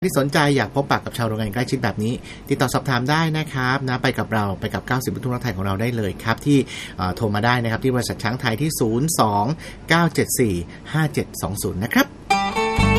ที่สนใจอยากพบปะกับชาวโรงงานใกล้ชิดแบบนี้ติดต่อสอบถามได้นะครับนะไปกับเราไปกับ90ลูกทุ่งรักไทยของเราได้เลยครับที่โทรมาได้นะครับที่บริษัทช้างไทยที่02 974 5720นะครับ